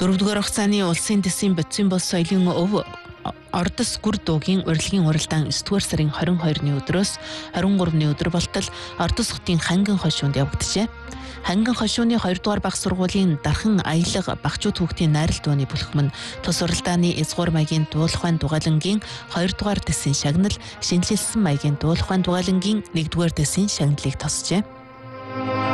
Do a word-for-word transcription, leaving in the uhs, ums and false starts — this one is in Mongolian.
дөрөвдүгээр хугацааны улсын дэсийн бодисын бос соёлын өв Ордос гүр дуугийн урилгын уралдаан есдүгээр сарын хорин хоёрны өдрөөс хорин гуравны өдөр болтол Ордос хотын Ханган хошуунд явагджээ. Ханган хошууны хоёрдугаар бага сургуулийн дархан аялга багчууд хүүхдийн найрал дууны бүлэгмэн тус уралдааны эзгуур маягийн дуулахайн дугаалангийн хоёрдугаар дэсийн шагнал шинжилсэн маягийн дуулахайн дугаалангийн нэгдүгээр дэсийн шагналыг тосжээ.